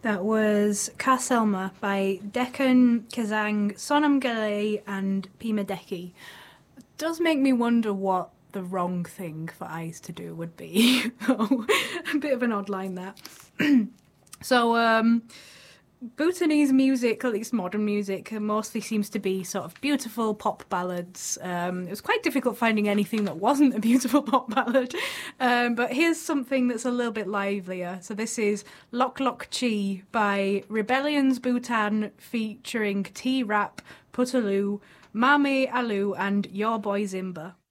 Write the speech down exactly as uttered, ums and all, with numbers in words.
That was Ka Selma by Deccan Kazang, Sonam Galay, and Pima Deki. It does make me wonder what the wrong thing for eyes to do would be. A bit of an odd line there. So, um, Bhutanese music, at least modern music, mostly seems to be sort of beautiful pop ballads. Um, it was quite difficult finding anything that wasn't a beautiful pop ballad. Um, but here's something that's a little bit livelier. So this is Lok Lok Chi by Rebellions Bhutan featuring T-Rap, Putaloo, Mame Alu and Your Boy Zimba.